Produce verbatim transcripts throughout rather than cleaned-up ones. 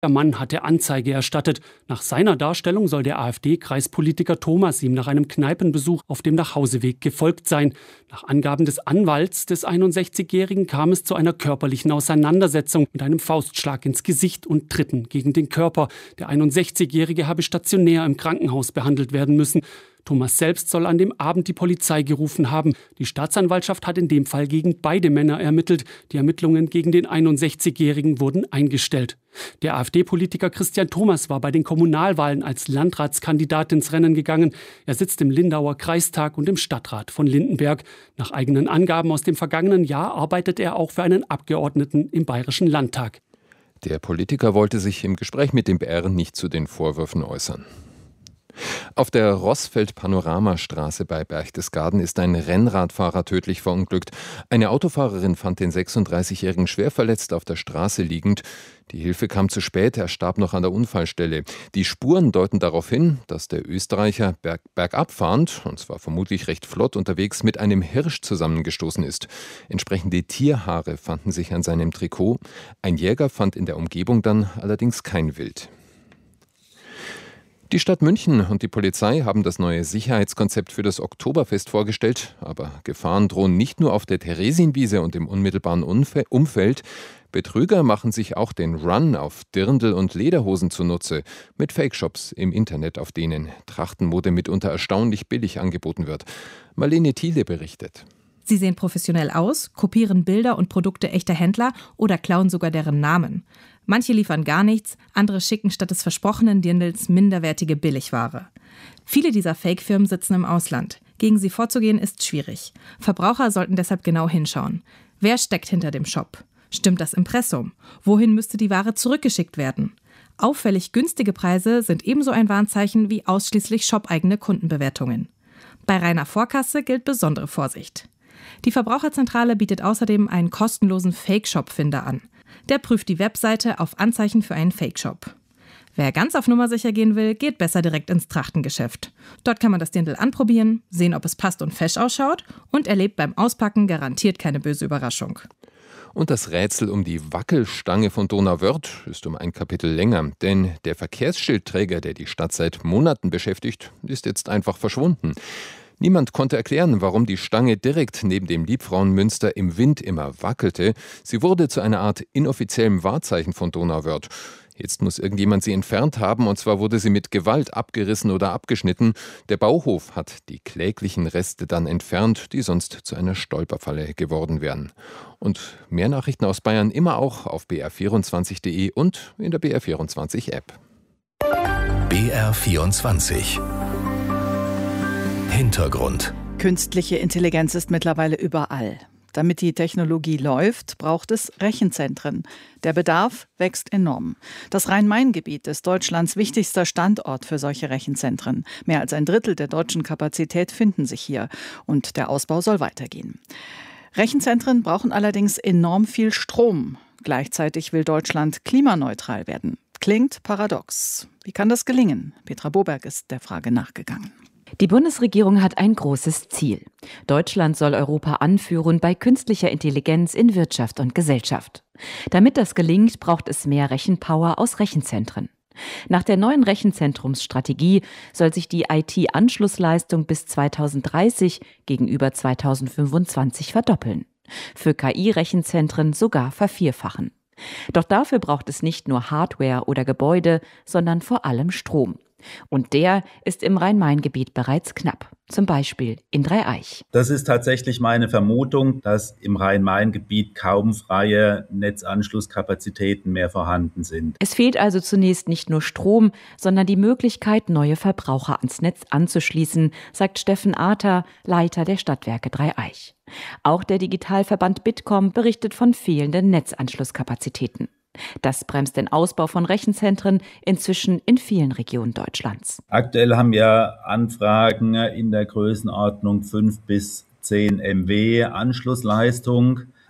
Der Mann hatte Anzeige erstattet. Nach seiner Darstellung soll der AfD-Kreispolitiker Thomas ihm nach einem Kneipenbesuch auf dem Nachhauseweg gefolgt sein. Nach Angaben des Anwalts des einundsechzigjährigen kam es zu einer körperlichen Auseinandersetzung mit einem Faustschlag ins Gesicht und Tritten gegen den Körper. Der einundsechzigjährige habe stationär im Krankenhaus behandelt werden müssen. Thomas selbst soll an dem Abend die Polizei gerufen haben. Die Staatsanwaltschaft hat in dem Fall gegen beide Männer ermittelt. Die Ermittlungen gegen den einundsechzigjährigen wurden eingestellt. Der AfD-Politiker Christian Thomas war bei den Kommunalwahlen als Landratskandidat ins Rennen gegangen. Er sitzt im Lindauer Kreistag und im Stadtrat von Lindenberg. Nach eigenen Angaben aus dem vergangenen Jahr arbeitet er auch für einen Abgeordneten im Bayerischen Landtag. Der Politiker wollte sich im Gespräch mit dem B R nicht zu den Vorwürfen äußern. Auf der Rossfeld-Panoramastraße bei Berchtesgaden ist ein Rennradfahrer tödlich verunglückt. Eine Autofahrerin fand den sechsunddreißigjährigen schwer verletzt auf der Straße liegend. Die Hilfe kam zu spät, er starb noch an der Unfallstelle. Die Spuren deuten darauf hin, dass der Österreicher berg, bergab fahrend, und zwar vermutlich recht flott unterwegs, mit einem Hirsch zusammengestoßen ist. Entsprechende Tierhaare fanden sich an seinem Trikot. Ein Jäger fand in der Umgebung dann allerdings kein Wild. Die Stadt München und die Polizei haben das neue Sicherheitskonzept für das Oktoberfest vorgestellt. Aber Gefahren drohen nicht nur auf der Theresienwiese und im unmittelbaren Umfeld. Betrüger machen sich auch den Run auf Dirndl und Lederhosen zunutze. Mit Fake-Shops im Internet, auf denen Trachtenmode mitunter erstaunlich billig angeboten wird. Marlene Thiele berichtet. Sie sehen professionell aus, kopieren Bilder und Produkte echter Händler oder klauen sogar deren Namen. Manche liefern gar nichts, andere schicken statt des versprochenen Dirndls minderwertige Billigware. Viele dieser Fake-Firmen sitzen im Ausland. Gegen sie vorzugehen ist schwierig. Verbraucher sollten deshalb genau hinschauen. Wer steckt hinter dem Shop? Stimmt das Impressum? Wohin müsste die Ware zurückgeschickt werden? Auffällig günstige Preise sind ebenso ein Warnzeichen wie ausschließlich shopeigene Kundenbewertungen. Bei reiner Vorkasse gilt besondere Vorsicht. Die Verbraucherzentrale bietet außerdem einen kostenlosen Fake-Shop-Finder an. Der prüft die Webseite auf Anzeichen für einen Fake-Shop. Wer ganz auf Nummer sicher gehen will, geht besser direkt ins Trachtengeschäft. Dort kann man das Dirndl anprobieren, sehen, ob es passt und fesch ausschaut und erlebt beim Auspacken garantiert keine böse Überraschung. Und das Rätsel um die Wackelstange von Donauwörth ist um ein Kapitel länger. Denn der Verkehrsschildträger, der die Stadt seit Monaten beschäftigt, ist jetzt einfach verschwunden. Niemand konnte erklären, warum die Stange direkt neben dem Liebfrauenmünster im Wind immer wackelte. Sie wurde zu einer Art inoffiziellem Wahrzeichen von Donauwörth. Jetzt muss irgendjemand sie entfernt haben, und zwar wurde sie mit Gewalt abgerissen oder abgeschnitten. Der Bauhof hat die kläglichen Reste dann entfernt, die sonst zu einer Stolperfalle geworden wären. Und mehr Nachrichten aus Bayern immer auch auf b r vierundzwanzig punkt d e und in der B R vierundzwanzig App. B R vierundzwanzig Hintergrund. Künstliche Intelligenz ist mittlerweile überall. Damit die Technologie läuft, braucht es Rechenzentren. Der Bedarf wächst enorm. Das Rhein-Main-Gebiet ist Deutschlands wichtigster Standort für solche Rechenzentren. Mehr als ein Drittel der deutschen Kapazität finden sich hier. Und der Ausbau soll weitergehen. Rechenzentren brauchen allerdings enorm viel Strom. Gleichzeitig will Deutschland klimaneutral werden. Klingt paradox. Wie kann das gelingen? Petra Boberg ist der Frage nachgegangen. Die Bundesregierung hat ein großes Ziel. Deutschland soll Europa anführen bei künstlicher Intelligenz in Wirtschaft und Gesellschaft. Damit das gelingt, braucht es mehr Rechenpower aus Rechenzentren. Nach der neuen Rechenzentrumsstrategie soll sich die I T-Anschlussleistung bis zweitausenddreißig gegenüber zweitausendfünfundzwanzig verdoppeln. Für K I-Rechenzentren sogar vervierfachen. Doch dafür braucht es nicht nur Hardware oder Gebäude, sondern vor allem Strom. Und der ist im Rhein-Main-Gebiet bereits knapp, zum Beispiel in Dreieich. Das ist tatsächlich meine Vermutung, dass im Rhein-Main-Gebiet kaum freie Netzanschlusskapazitäten mehr vorhanden sind. Es fehlt also zunächst nicht nur Strom, sondern die Möglichkeit, neue Verbraucher ans Netz anzuschließen, sagt Steffen Arter, Leiter der Stadtwerke Dreieich. Auch der Digitalverband Bitkom berichtet von fehlenden Netzanschlusskapazitäten. Das bremst den Ausbau von Rechenzentren inzwischen in vielen Regionen Deutschlands. Aktuell haben wir Anfragen in der Größenordnung fünf bis zehn Megawatt Anschlussleistung.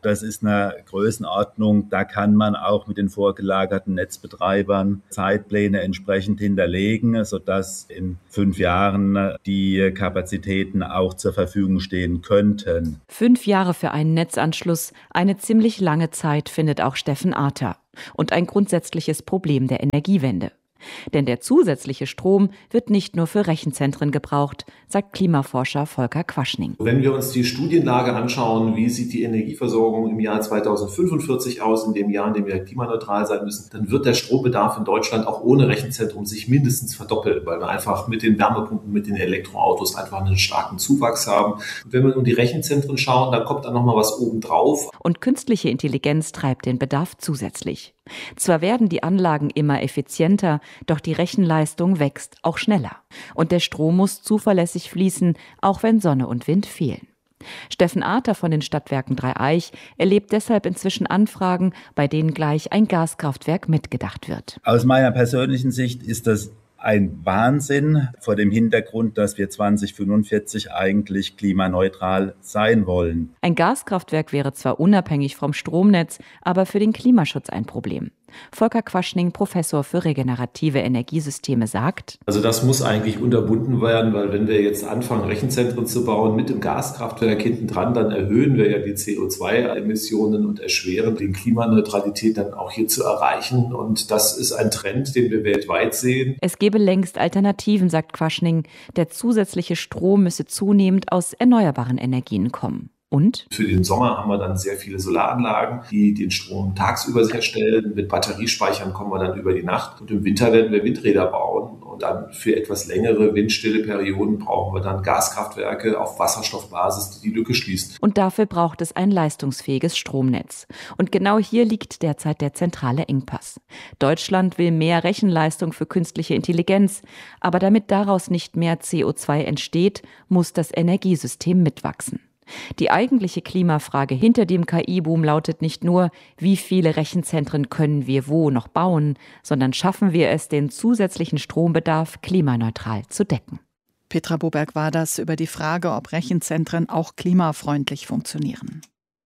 Das ist eine Größenordnung, da kann man auch mit den vorgelagerten Netzbetreibern Zeitpläne entsprechend hinterlegen, sodass in fünf Jahren die Kapazitäten auch zur Verfügung stehen könnten. Fünf Jahre für einen Netzanschluss, eine ziemlich lange Zeit, findet auch Steffen Arter. Und ein grundsätzliches Problem der Energiewende. Denn der zusätzliche Strom wird nicht nur für Rechenzentren gebraucht, sagt Klimaforscher Volker Quaschning. Wenn wir uns die Studienlage anschauen, wie sieht die Energieversorgung im Jahr zweitausendfünfundvierzig aus, in dem Jahr, in dem wir klimaneutral sein müssen, dann wird der Strombedarf in Deutschland auch ohne Rechenzentrum sich mindestens verdoppeln, weil wir einfach mit den Wärmepumpen, mit den Elektroautos einfach einen starken Zuwachs haben. Und wenn wir um die Rechenzentren schauen, dann kommt dann nochmal was obendrauf. Und künstliche Intelligenz treibt den Bedarf zusätzlich. Zwar werden die Anlagen immer effizienter, doch die Rechenleistung wächst auch schneller. Und der Strom muss zuverlässig fließen, auch wenn Sonne und Wind fehlen. Steffen Arter von den Stadtwerken Dreieich erlebt deshalb inzwischen Anfragen, bei denen gleich ein Gaskraftwerk mitgedacht wird. Aus meiner persönlichen Sicht ist das ein Wahnsinn vor dem Hintergrund, dass wir zweitausendfünfundvierzig eigentlich klimaneutral sein wollen. Ein Gaskraftwerk wäre zwar unabhängig vom Stromnetz, aber für den Klimaschutz ein Problem. Volker Quaschning, Professor für regenerative Energiesysteme, sagt: Also das muss eigentlich unterbunden werden, weil wenn wir jetzt anfangen, Rechenzentren zu bauen mit dem Gaskraftwerk hinten dran, dann erhöhen wir ja die C O zwei Emissionen und erschweren die Klimaneutralität dann auch hier zu erreichen. Und das ist ein Trend, den wir weltweit sehen. Es gäbe längst Alternativen, sagt Quaschning. Der zusätzliche Strom müsse zunehmend aus erneuerbaren Energien kommen. Und? Für den Sommer haben wir dann sehr viele Solaranlagen, die den Strom tagsüber herstellen. Mit Batteriespeichern kommen wir dann über die Nacht. Und im Winter werden wir Windräder bauen. Und dann für etwas längere windstille Perioden brauchen wir dann Gaskraftwerke auf Wasserstoffbasis, die die Lücke schließen. Und dafür braucht es ein leistungsfähiges Stromnetz. Und genau hier liegt derzeit der zentrale Engpass. Deutschland will mehr Rechenleistung für künstliche Intelligenz. Aber damit daraus nicht mehr C O zwei entsteht, muss das Energiesystem mitwachsen. Die eigentliche Klimafrage hinter dem K I-Boom lautet nicht nur, wie viele Rechenzentren können wir wo noch bauen, sondern schaffen wir es, den zusätzlichen Strombedarf klimaneutral zu decken. Petra Boberg war das über die Frage, ob Rechenzentren auch klimafreundlich funktionieren.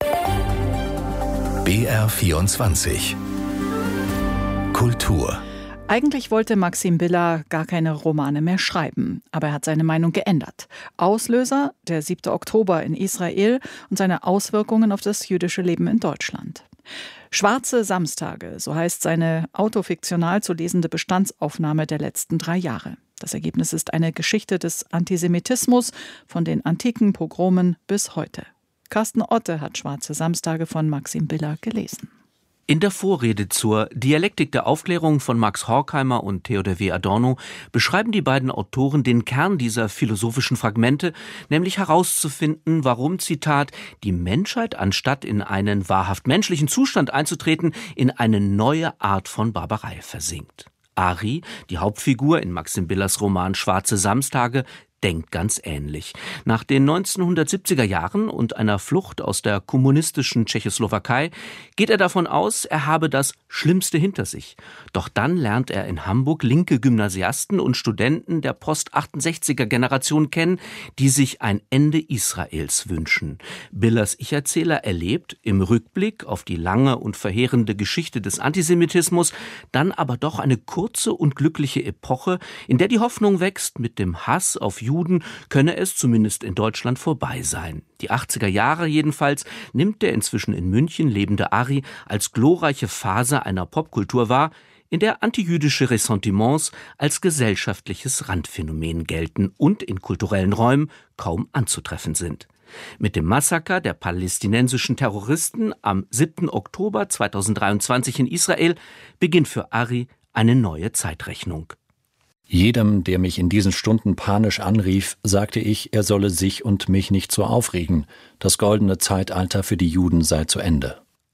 B R vierundzwanzig Kultur. Eigentlich wollte Maxim Billa gar keine Romane mehr schreiben, aber er hat seine Meinung geändert. Auslöser der siebte Oktober in Israel und seine Auswirkungen auf das jüdische Leben in Deutschland. Schwarze Samstage, so heißt seine autofiktional zu lesende Bestandsaufnahme der letzten drei Jahre. Das Ergebnis ist eine Geschichte des Antisemitismus von den antiken Pogromen bis heute. Carsten Otte hat Schwarze Samstage von Maxim Billa gelesen. In der Vorrede zur Dialektik der Aufklärung von Max Horkheimer und Theodor W. Adorno beschreiben die beiden Autoren den Kern dieser philosophischen Fragmente, nämlich herauszufinden, warum, Zitat, die Menschheit, anstatt in einen wahrhaft menschlichen Zustand einzutreten, in eine neue Art von Barbarei versinkt. Ari, die Hauptfigur in Maxim Billas Roman Schwarze Samstage, denkt ganz ähnlich. Nach den neunzehnhundertsiebziger Jahren und einer Flucht aus der kommunistischen Tschechoslowakei geht er davon aus, er habe das Schlimmste hinter sich. Doch dann lernt er in Hamburg linke Gymnasiasten und Studenten der Post-achtundsechziger-Generation kennen, die sich ein Ende Israels wünschen. Billas Ich-Erzähler erlebt im Rückblick auf die lange und verheerende Geschichte des Antisemitismus dann aber doch eine kurze und glückliche Epoche, in der die Hoffnung wächst, mit dem Hass auf Juden könne es zumindest in Deutschland vorbei sein. Die achtziger Jahre jedenfalls nimmt der inzwischen in München lebende Ari als glorreiche Phase einer Popkultur wahr, in der antijüdische Ressentiments als gesellschaftliches Randphänomen gelten und in kulturellen Räumen kaum anzutreffen sind. Mit dem Massaker der palästinensischen Terroristen am siebten Oktober zweitausenddreiundzwanzig in Israel beginnt für Ari eine neue Zeitrechnung. Jedem, der mich in diesen Stunden panisch anrief, sagte ich, er solle sich und mich nicht so aufregen. Das goldene Zeitalter für die Juden sei zu Ende.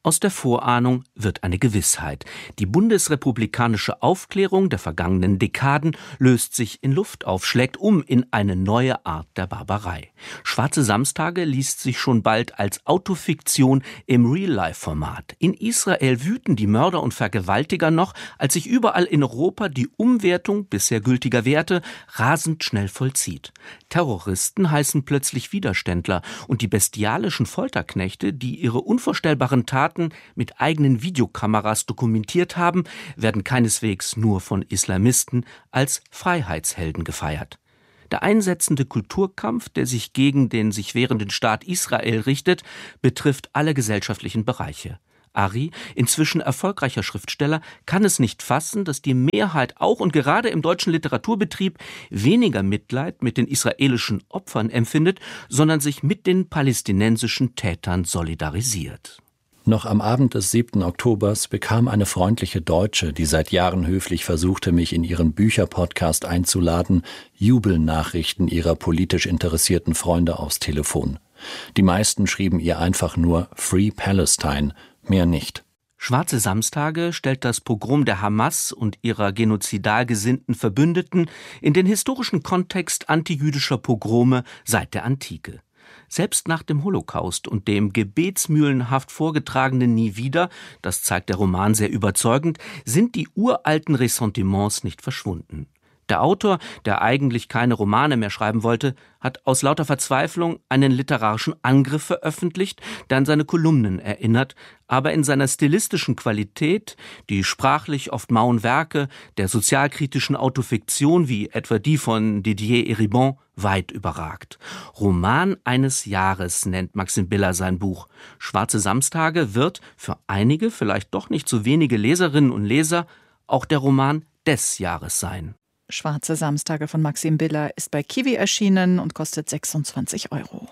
Aus der Vorahnung wird eine Gewissheit. Die bundesrepublikanische Aufklärung der vergangenen Dekaden löst sich in Luft auf, schlägt um in eine neue Art der Barbarei. Schwarze Samstage liest sich schon bald als Autofiktion im Real-Life-Format. In Israel wüten die Mörder und Vergewaltiger noch, als sich überall in Europa die Umwertung bisher gültiger Werte rasend schnell vollzieht. Terroristen heißen plötzlich Widerständler und die bestialischen Folterknechte, die ihre unvorstellbaren Taten mit eigenen Videokameras dokumentiert haben, werden keineswegs nur von Islamisten als Freiheitshelden gefeiert. Der einsetzende Kulturkampf, der sich gegen den sich wehrenden Staat Israel richtet, betrifft alle gesellschaftlichen Bereiche. Ari, inzwischen erfolgreicher Schriftsteller, kann es nicht fassen, dass die Mehrheit auch und gerade im deutschen Literaturbetrieb weniger Mitleid mit den israelischen Opfern empfindet, sondern sich mit den palästinensischen Tätern solidarisiert. Noch am Abend des siebten Oktobers bekam eine freundliche Deutsche, die seit Jahren höflich versuchte, mich in ihren Bücherpodcast einzuladen, Jubelnachrichten ihrer politisch interessierten Freunde aufs Telefon. Die meisten schrieben ihr einfach nur Free Palestine, mehr nicht. Schwarze Samstage stellt das Pogrom der Hamas und ihrer genozidal gesinnten Verbündeten in den historischen Kontext antijüdischer Pogrome seit der Antike. Selbst nach dem Holocaust und dem gebetsmühlenhaft vorgetragenen Nie wieder, das zeigt der Roman sehr überzeugend, sind die uralten Ressentiments nicht verschwunden. Der Autor, der eigentlich keine Romane mehr schreiben wollte, hat aus lauter Verzweiflung einen literarischen Angriff veröffentlicht, der an seine Kolumnen erinnert, aber in seiner stilistischen Qualität, die sprachlich oft mauen Werke der sozialkritischen Autofiktion wie etwa die von Didier Eribon weit überragt. Roman eines Jahres nennt Maxim Biller sein Buch. Schwarze Samstage wird für einige, vielleicht doch nicht so wenige Leserinnen und Leser, auch der Roman des Jahres sein. Schwarze Samstage von Maxim Biller ist bei Kiwi erschienen und kostet sechsundzwanzig Euro.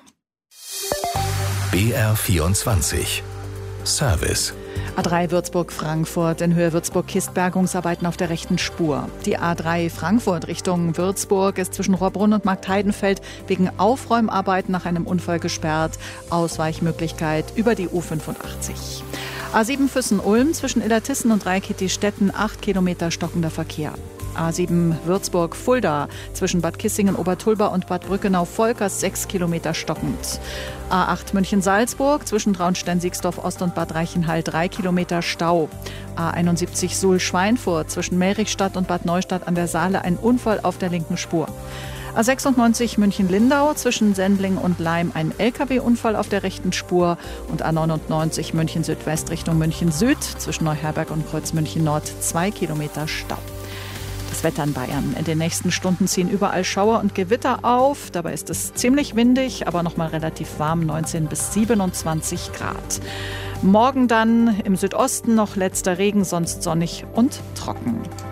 B R vierundzwanzig Service. A drei Würzburg-Frankfurt, in Höhe Würzburg-Kist Bergungsarbeiten auf der rechten Spur. Die A drei Frankfurt Richtung Würzburg ist zwischen Rohrbrunn und Marktheidenfeld wegen Aufräumarbeiten nach einem Unfall gesperrt. Ausweichmöglichkeit über die U fünfundachtzig. A sieben Füssen-Ulm zwischen Illertissen und Reikitty-Stetten, acht Kilometer stockender Verkehr. A sieben Würzburg-Fulda zwischen Bad Kissingen-Obertulba und Bad Brückenau-Volkers, sechs Kilometer stockend. A acht München-Salzburg zwischen Traunstein-Siegsdorf-Ost und Bad Reichenhall, drei Kilometer Stau. A einundsiebzig Suhl-Schweinfurt zwischen Melrichstadt und Bad Neustadt an der Saale, ein Unfall auf der linken Spur. A sechsundneunzig München-Lindau zwischen Sendling und Laim, ein L K W-Unfall auf der rechten Spur. Und A neunundneunzig München-Südwest Richtung München-Süd zwischen Neuherberg und Kreuz München-Nord, zwei Kilometer Stau. Das Wetter in Bayern. In den nächsten Stunden ziehen überall Schauer und Gewitter auf. Dabei ist es ziemlich windig, aber noch mal relativ warm, neunzehn bis siebenundzwanzig Grad. Morgen dann im Südosten noch letzter Regen, sonst sonnig und trocken.